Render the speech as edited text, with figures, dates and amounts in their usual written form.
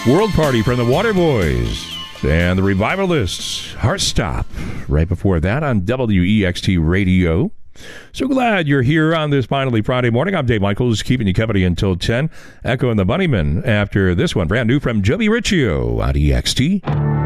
World Party from the Waterboys. And the Revivalists, Heartstop. Right before that on WEXT Radio. So glad you're here on this finally Friday morning. I'm Dave Michaels, keeping you company until 10. Echo and the Bunnymen after this one. Brand new from Joey Riccio on EXT.